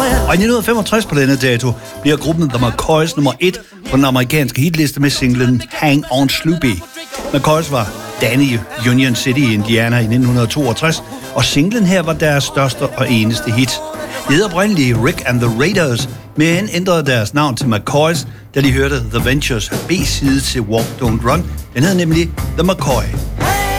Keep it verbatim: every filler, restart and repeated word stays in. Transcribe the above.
Og i nitten femogtres på denne dato bliver gruppen The McCoys nummer et på den amerikanske hitliste med singlen Hang On Sloopy. McCoys var dannet i Union City, Indiana i nitten toogtres, og singlen her var deres største og eneste hit. De hed oprindeligt Rick and the Raiders, men ændrede deres navn til McCoys, da de hørte The Ventures B-side til Walk Don't Run. Den hed nemlig The McCoy